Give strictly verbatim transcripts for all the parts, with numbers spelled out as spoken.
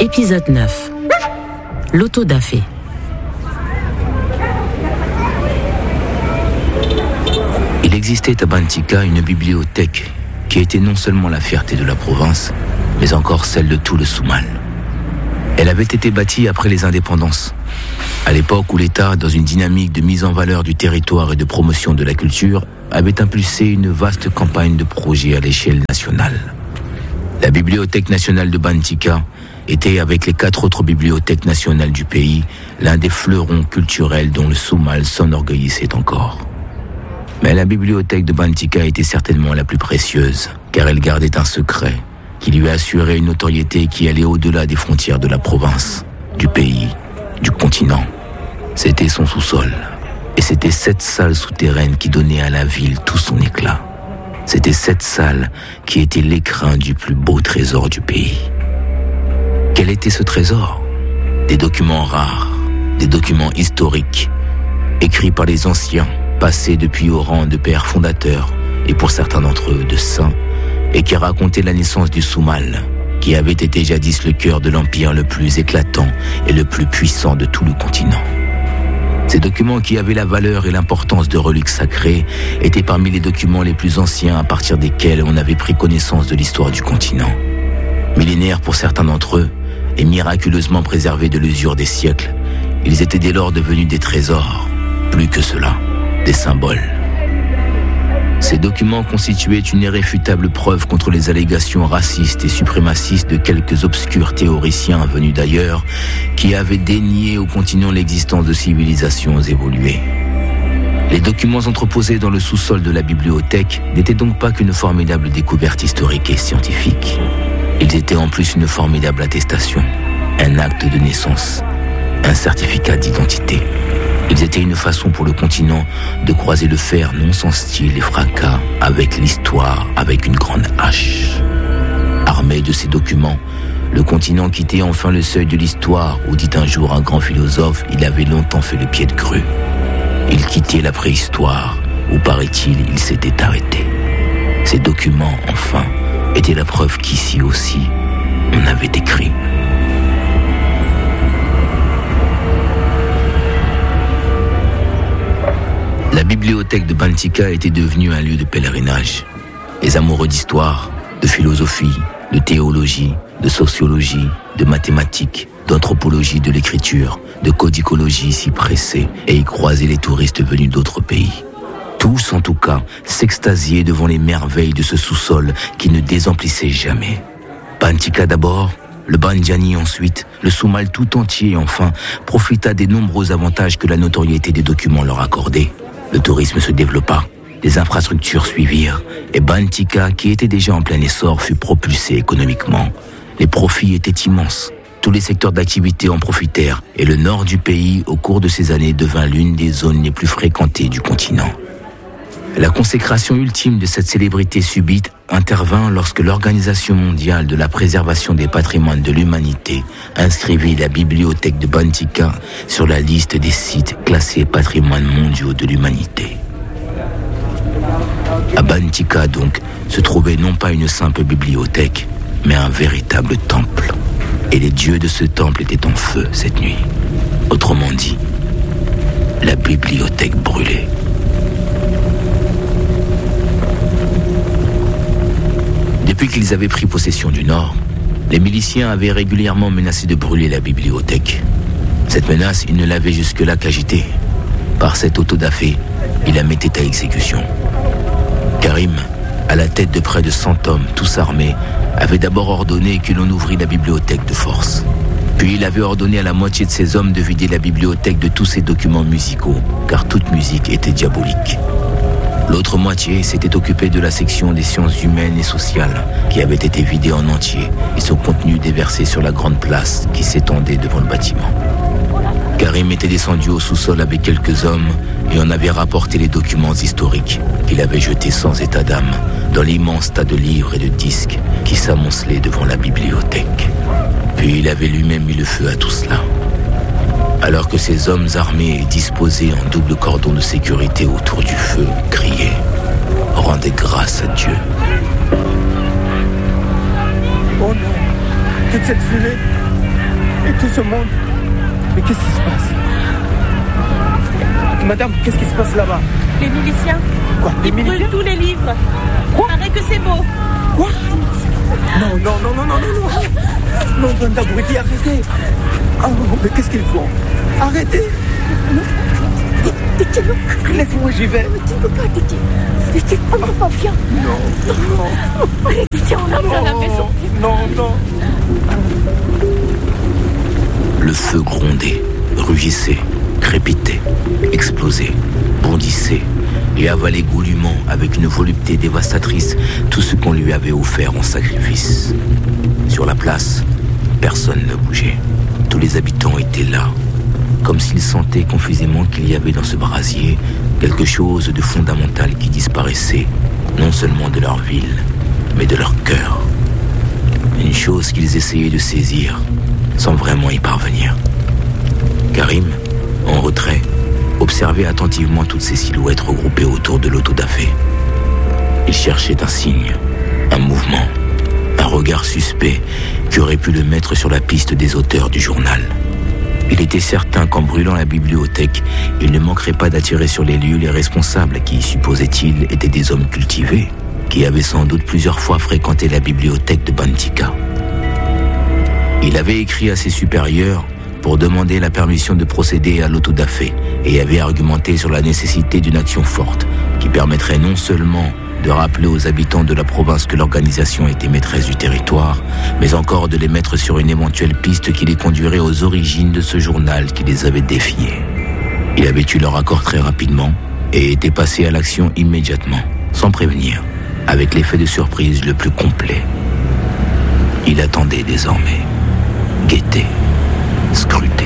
Épisode neuf. L'autodafé. Il existait à Bantika une bibliothèque qui était non seulement la fierté de la province, mais encore celle de tout le Soumal. Elle avait été bâtie après les indépendances, à l'époque où l'État, dans une dynamique de mise en valeur du territoire et de promotion de la culture, avait impulsé une vaste campagne de projets à l'échelle nationale. La Bibliothèque nationale de Bantika était, avec les quatre autres bibliothèques nationales du pays, l'un des fleurons culturels dont le Soumal s'enorgueillissait encore. Mais la bibliothèque de Bantika était certainement la plus précieuse, car elle gardait un secret qui lui assurait une notoriété qui allait au-delà des frontières de la province, du pays, du continent. C'était son sous-sol, et c'était cette salle souterraine qui donnait à la ville tout son éclat. C'était cette salle qui était l'écrin du plus beau trésor du pays. Quel était ce trésor? Des documents rares, des documents historiques, écrits par les anciens, passés depuis au rang de pères fondateurs, et pour certains d'entre eux de saints, et qui racontaient la naissance du Soumal, qui avait été jadis le cœur de l'empire le plus éclatant et le plus puissant de tout le continent. Ces documents qui avaient la valeur et l'importance de reliques sacrées étaient parmi les documents les plus anciens à partir desquels on avait pris connaissance de l'histoire du continent. Millénaires pour certains d'entre eux, et miraculeusement préservés de l'usure des siècles, ils étaient dès lors devenus des trésors, plus que cela, des symboles. Ces documents constituaient une irréfutable preuve contre les allégations racistes et suprémacistes de quelques obscurs théoriciens venus d'ailleurs qui avaient dénié au continent l'existence de civilisations évoluées. Les documents entreposés dans le sous-sol de la bibliothèque n'étaient donc pas qu'une formidable découverte historique et scientifique. Ils étaient en plus une formidable attestation, un acte de naissance, un certificat d'identité. Ils étaient une façon pour le continent de croiser le fer non sans style et fracas avec l'histoire, avec une grande hache. Armé de ces documents, le continent quittait enfin le seuil de l'histoire où, dit un jour un grand philosophe, il avait longtemps fait le pied de grue. Il quittait la préhistoire où, paraît-il, il s'était arrêté. Ces documents, enfin, étaient la preuve qu'ici aussi, on avait écrit. La bibliothèque de Bantika était devenue un lieu de pèlerinage. Les amoureux d'histoire, de philosophie, de théologie, de sociologie, de mathématiques, d'anthropologie de l'écriture, de codicologie s'y pressaient et y croisaient les touristes venus d'autres pays. Tous, en tout cas, s'extasiaient devant les merveilles de ce sous-sol qui ne désemplissait jamais. Bantika d'abord, le Bandiani ensuite, le Soumal tout entier enfin, profita des nombreux avantages que la notoriété des documents leur accordait. Le tourisme se développa, les infrastructures suivirent, et Bantika, qui était déjà en plein essor, fut propulsé économiquement. Les profits étaient immenses. Tous les secteurs d'activité en profitèrent, et le nord du pays, au cours de ces années, devint l'une des zones les plus fréquentées du continent. La consécration ultime de cette célébrité subite intervint lorsque l'Organisation mondiale de la préservation des patrimoines de l'humanité inscrivit la bibliothèque de Bantika sur la liste des sites classés patrimoines mondiaux de l'humanité. À Bantika, donc, se trouvait non pas une simple bibliothèque, mais un véritable temple. Et les dieux de ce temple étaient en feu cette nuit. Autrement dit, la bibliothèque brûlait. Depuis qu'ils avaient pris possession du Nord, les miliciens avaient régulièrement menacé de brûler la bibliothèque. Cette menace, ils ne l'avaient jusque-là qu'agitée. Par cette autodafé, ils la mettaient à exécution. Karim, à la tête de près de cent hommes, tous armés, avait d'abord ordonné que l'on ouvrit la bibliothèque de force. Puis il avait ordonné à la moitié de ses hommes de vider la bibliothèque de tous ses documents musicaux, car toute musique était diabolique. L'autre moitié s'était occupée de la section des sciences humaines et sociales, qui avait été vidée en entier et son contenu déversé sur la grande place qui s'étendait devant le bâtiment. Karim était descendu au sous-sol avec quelques hommes et en avait rapporté les documents historiques qu'il avait jetés sans état d'âme dans l'immense tas de livres et de disques qui s'amoncelaient devant la bibliothèque. Puis il avait lui-même mis le feu à tout cela. Alors que ces hommes armés et disposés en double cordon de sécurité autour du feu criaient « Rendez grâce à Dieu ». Oh non, toute cette fumée, Et tout ce monde. Mais qu'est-ce qui se passe? Madame, qu'est-ce qui se passe là-bas? Les miliciens. Quoi? Les Ils miliciens? brûlent tous les livres. Quoi? Paraît que c'est beau. Quoi? Non, non, non, non, non, non, non. Non, bande d'abrutis, arrêtez. Oh, mais qu'est-ce qu'ils font? Arrêtez. Non. Titi, non. Laisse-moi, j'y vais. Tu ne peux pas, Titi. Titi, on ne va pas bien. Non, non. Allez, Titi, on rentre à la maison. Non, non. Le feu grondait, rugissait, crépitait, explosait, bondissait et avalait goulûment avec une volupté dévastatrice tout ce qu'on lui avait offert en sacrifice. Sur la place, personne ne bougeait. Tous les habitants étaient là, comme s'ils sentaient confusément qu'il y avait dans ce brasier quelque chose de fondamental qui disparaissait, non seulement de leur ville, mais de leur cœur. Une chose qu'ils essayaient de saisir, sans vraiment y parvenir. Karim, en retrait, observait attentivement toutes ces silhouettes regroupées autour de l'auto-da-fé. Il cherchait un signe, un mouvement, un regard suspect qui aurait pu le mettre sur la piste des auteurs du journal. Il était certain qu'en brûlant la bibliothèque, il ne manquerait pas d'attirer sur les lieux les responsables qui, supposait-il, étaient des hommes cultivés, qui avaient sans doute plusieurs fois fréquenté la bibliothèque de Bantika. Il avait écrit à ses supérieurs pour demander la permission de procéder à l'auto-da-fé et avait argumenté sur la nécessité d'une action forte qui permettrait non seulement de rappeler aux habitants de la province que l'organisation était maîtresse du territoire, mais encore de les mettre sur une éventuelle piste qui les conduirait aux origines de ce journal qui les avait défiés. Il avait eu leur accord très rapidement et était passé à l'action immédiatement, sans prévenir, avec l'effet de surprise le plus complet. Il attendait désormais, guettait, scrutait.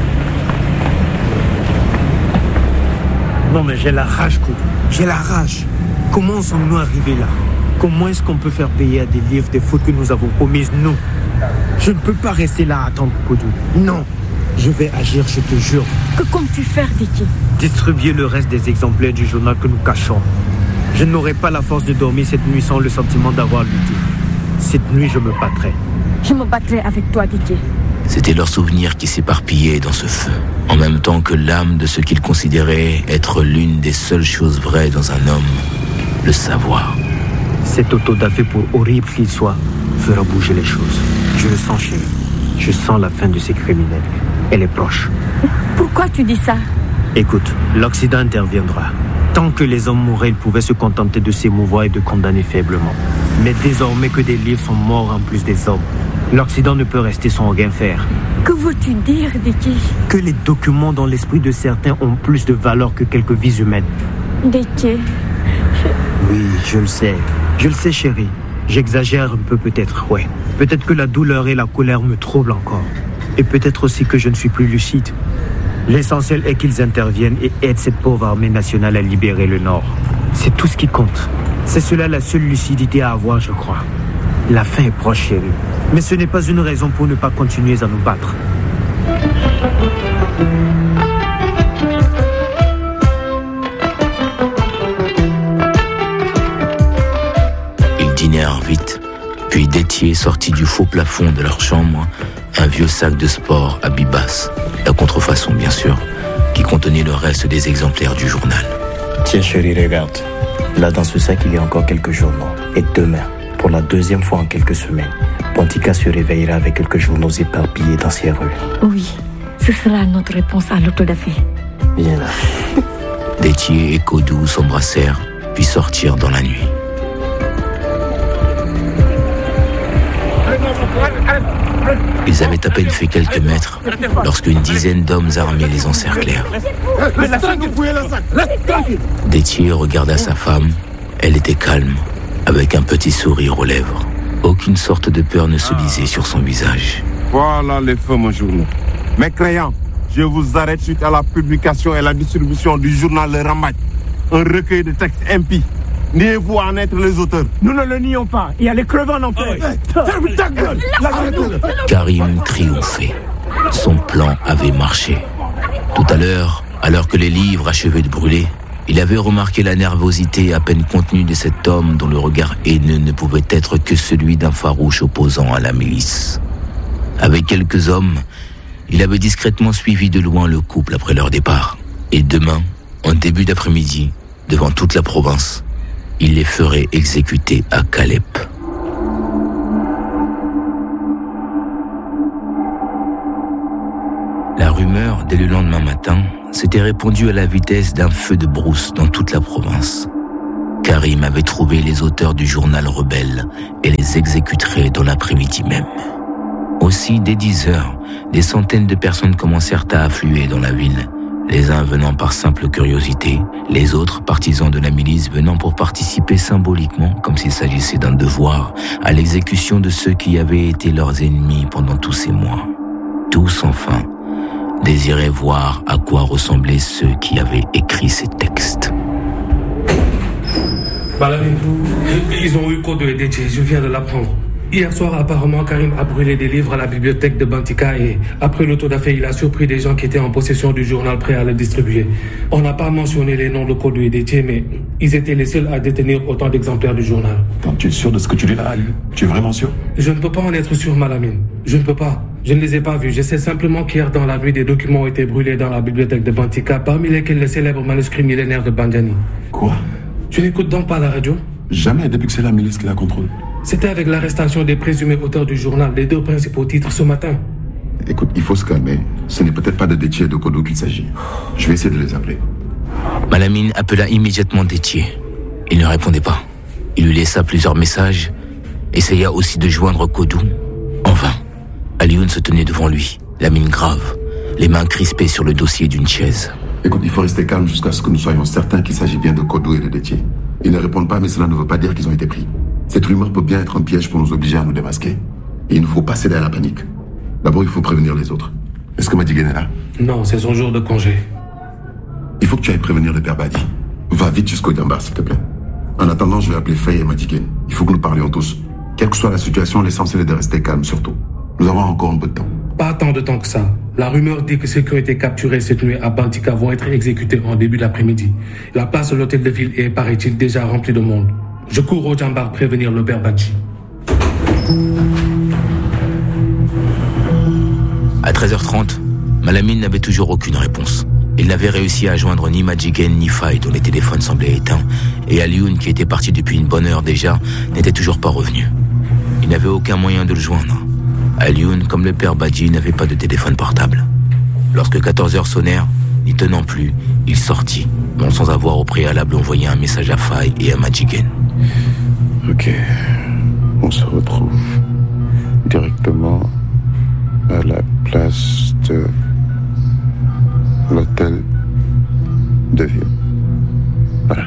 Non mais j'ai la rage, Koudou. J'ai la rage. Comment sommes-nous arrivés là? Comment est-ce qu'on peut faire payer à des livres des fautes que nous avons commises, nous? Je ne peux pas rester là à attendre, Koudou. Non. Je vais agir, je te jure. Que comptes-tu faire, Titi? Distribuer le reste des exemplaires du journal que nous cachons. Je n'aurai pas la force de dormir cette nuit sans le sentiment d'avoir lutté. Cette nuit, je me battrai. Je me battrai avec toi, Titi. C'était leur souvenir qui s'éparpillait dans ce feu, en même temps que l'âme de ce qu'ils considéraient être l'une des seules choses vraies dans un homme, le savoir. Cet auto-da-fé, pour horrible qu'il soit, fera bouger les choses. Je le sens, chérie. Je sens la fin de ces criminels. Elle est proche. Pourquoi tu dis ça? Écoute, l'Occident interviendra. Tant que les hommes mouraient, ils pouvaient se contenter de s'émouvoir et de condamner faiblement. Mais désormais que des livres sont morts en plus des hommes, l'Occident ne peut rester sans rien faire. Que veux-tu dire, Diki? Que les documents dans l'esprit de certains ont plus de valeur que quelques vies humaines. Diki. Oui, je le sais. Je le sais, chérie. J'exagère un peu peut-être, ouais. Peut-être que la douleur et la colère me troublent encore. Et peut-être aussi que je ne suis plus lucide. L'essentiel est qu'ils interviennent et aident cette pauvre armée nationale à libérer le Nord. C'est tout ce qui compte. C'est cela la seule lucidité à avoir, je crois. La fin est proche, chérie. Mais ce n'est pas une raison pour ne pas continuer à nous battre. Ils dînèrent vite, puis Détier sortit du faux plafond de leur chambre un vieux sac de sport à Bibas, la contrefaçon bien sûr, qui contenait le reste des exemplaires du journal. Tiens chérie, regarde. Là dans ce sac il y a encore quelques journaux. Et demain, pour la deuxième fois en quelques semaines, Bantika se réveillera avec quelques journaux éparpillés dans ses rues. Oui, ce sera notre réponse à l'auto-da-fé. Viens là. Détier et Kodou s'embrassèrent, puis sortirent dans la nuit. Ils avaient à peine fait quelques mètres lorsqu'une dizaine d'hommes armés les encerclèrent. Détier regarda sa femme. Elle était calme, avec un petit sourire aux lèvres. Aucune sorte de peur ne se lisait sur son visage. Voilà les fameux journaux. Mes créants, je vous arrête suite à la publication et la distribution du journal Le Ramaj, un recueil de textes impies. Niez-vous en être les auteurs? Nous ne le nions pas. Et allez crever en enfer. Ferme ta gueule! Karim triomphait. Son plan avait marché. Tout à l'heure, alors que les livres achevaient de brûler, il avait remarqué la nervosité à peine contenue de cet homme dont le regard haineux ne pouvait être que celui d'un farouche opposant à la milice. Avec quelques hommes, il avait discrètement suivi de loin le couple après leur départ. Et demain, en début d'après-midi, devant toute la province, il les ferait exécuter à Caleb. La rumeur, dès le lendemain matin, s'était répandue à la vitesse d'un feu de brousse dans toute la province. Karim avait trouvé les auteurs du journal rebelle et les exécuterait dans l'après-midi même. Aussi, dès dix heures, des centaines de personnes commencèrent à affluer dans la ville, les uns venant par simple curiosité, les autres partisans de la milice venant pour participer symboliquement, comme s'il s'agissait d'un devoir, à l'exécution de ceux qui avaient été leurs ennemis pendant tous ces mois. Tous, enfin, désiraient voir à quoi ressemblaient ceux qui avaient écrit ces textes. Malamine, ils ont eu code de D J, je viens de l'apprendre. Hier soir, apparemment, Karim a brûlé des livres à la bibliothèque de Bantika et après l'autodafé, il a surpris des gens qui étaient en possession du journal prêt à le distribuer. On n'a pas mentionné les noms de code de D J, mais ils étaient les seuls à détenir autant d'exemplaires du journal. Attends, tu es sûr de ce que tu dis là, Ali? Tu es vraiment sûr? Je ne peux pas en être sûr, Malamine. Je ne peux pas. Je ne les ai pas vus. Je sais simplement qu'hier dans la nuit, des documents ont été brûlés dans la bibliothèque de Bantika, parmi lesquels le célèbre manuscrit millénaire de Bandjani. Quoi? Tu n'écoutes donc pas la radio? Jamais, depuis que c'est la milice qui la contrôle. C'était avec l'arrestation des présumés auteurs du journal, les deux principaux titres ce matin. Écoute, il faut se calmer. Ce n'est peut-être pas de Détier et de Kodo qu'il s'agit. Je vais essayer de les appeler. Malamine appela immédiatement Détier. Il ne répondait pas. Il lui laissa plusieurs messages, essaya aussi de joindre Kodou. En vain. Alioune se tenait devant lui, la mine grave, les mains crispées sur le dossier d'une chaise. Écoute, il faut rester calme jusqu'à ce que nous soyons certains qu'il s'agit bien de Kodou et de Détier. Ils ne répondent pas, mais cela ne veut pas dire qu'ils ont été pris. Cette rumeur peut bien être un piège pour nous obliger à nous démasquer. Et il ne faut pas céder à la panique. D'abord, il faut prévenir les autres. Est-ce que Madigen est là? Non, c'est son jour de congé. Il faut que tu ailles prévenir le père Badi. Va vite jusqu'au Gambar, s'il te plaît. En attendant, je vais appeler Faye et Madigen. Il faut que nous parlions tous. Quelle que soit la situation, l'essentiel est de rester calme, surtout. Nous avons encore un peu de temps. Pas tant de temps que ça. La rumeur dit que ceux qui ont été capturés cette nuit à Bantika vont être exécutés en début d'après-midi. La place de l'hôtel de ville est, paraît-il, déjà remplie de monde. Je cours au Jambar prévenir le père Badji. À treize heures trente, Malamine n'avait toujours aucune réponse. Il n'avait réussi à joindre ni Madjigen ni Faye, dont les téléphones semblaient éteints, et Alioune, qui était parti depuis une bonne heure déjà, n'était toujours pas revenu. Il n'avait aucun moyen de le joindre. Alioune, comme le père Badji, n'avait pas de téléphone portable. Lorsque quatorze heures sonnèrent, n'y tenant plus, il sortit, non sans avoir au préalable envoyé un message à Faye et à Madjigen. Ok, on se retrouve directement à la place de l'hôtel de ville. Voilà.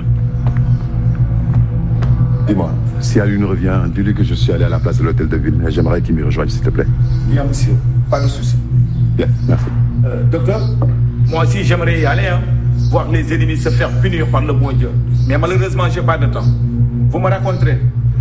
Dis-moi, si Alioune revient, dis-lui que je suis allé à la place de l'hôtel de ville. J'aimerais qu'il m'y rejoigne, s'il te plaît. Bien, monsieur. Pas de souci. Bien, merci. Euh, docteur, moi aussi j'aimerais y aller, hein, voir mes ennemis se faire punir par le bon Dieu. Mais malheureusement, j'ai pas de temps. Vous me raconterez.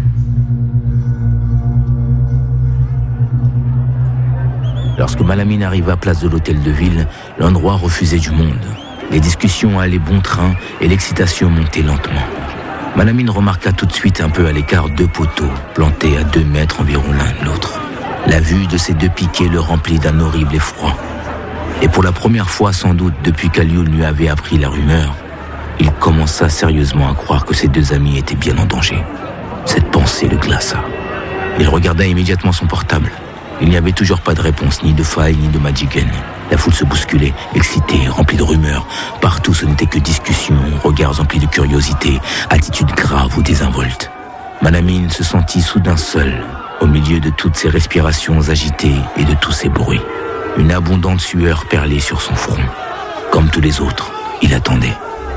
Lorsque Malamine arriva à place de l'hôtel de ville, l'endroit refusait du monde. Les discussions allaient bon train et l'excitation montait lentement. Malamine remarqua tout de suite un peu à l'écart deux poteaux, plantés à deux mètres environ l'un de l'autre. La vue de ces deux piquets le remplit d'un horrible effroi. Et pour la première fois sans doute depuis qu'Alioune lui avait appris la rumeur, il commença sérieusement à croire que ses deux amis étaient bien en danger. Cette pensée le glaça. Il regarda immédiatement son portable. Il n'y avait toujours pas de réponse, ni de Faye, ni de Madjigen. La foule se bousculait, excitée, remplie de rumeurs. Partout, ce n'était que discussions, regards emplis de curiosité, attitudes graves ou désinvoltes. Malamine se sentit soudain seul, au milieu de toutes ces respirations agitées et de tous ces bruits. Une abondante sueur perlait sur son front. Comme tous les autres, il attendait.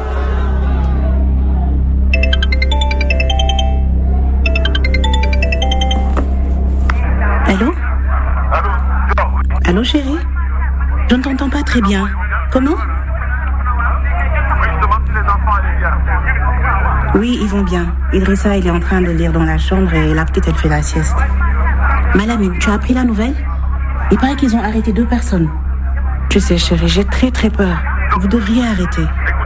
Allô? Allô, chérie? Je ne t'entends pas très bien. Comment? Oui, ils vont bien. Idrissa, il est en train de lire dans la chambre et la petite, elle fait la sieste. Malamine, tu as appris la nouvelle? Il paraît qu'ils ont arrêté deux personnes. Tu sais, chérie, j'ai très très peur. Vous devriez arrêter.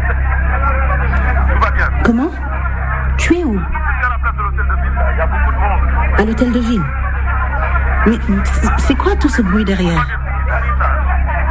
Comment? Tu es où? À l'hôtel de ville. Mais c'est quoi tout ce bruit derrière?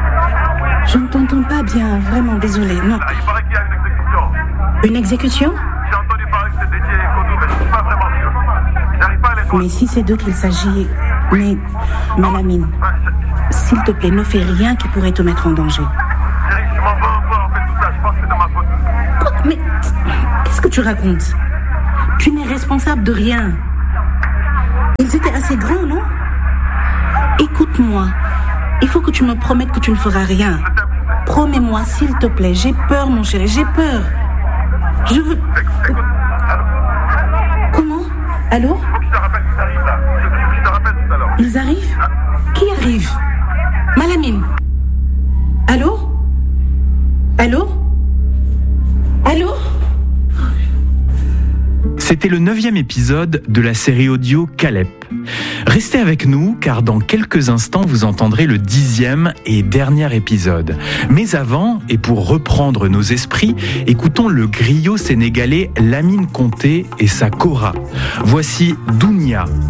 Je ne t'entends pas bien, vraiment, désolé. Non. Là, il paraît qu'il y a une exécution. Une exécution? J'ai entendu parler que c'était Détié et Kodou, mais je ne suis pas vraiment sûr. J'arrive pas à les voir. Mais si c'est d'eux qu'il s'agit... Mais, Malamine, s'il te plaît, ne fais rien qui pourrait te mettre en danger. Chérie, je m'en veux un peu en fait tout ça. Je pense que c'est de ma faute. Quoi? Mais qu'est-ce que tu racontes? Tu n'es responsable de rien. Ils étaient assez grands, non? Écoute-moi. Il faut que tu me promettes que tu ne feras rien. Promets-moi, s'il te plaît. J'ai peur, mon chéri, j'ai peur. Je veux... Écoute, allô? Comment? Allô? Faut que je te rappelle qu'ils arrivent là. Je dis que je te rappelle tout à l'heure. Ils arrivent? Qui arrive? Malamine? Allô? Allô? Allô? C'était le neuvième épisode de la série audio Caleb. Restez avec nous car dans quelques instants vous entendrez le dixième et dernier épisode. Mais avant, et pour reprendre nos esprits, écoutons le griot sénégalais Lamine Conté et sa Kora. Voici Dounia,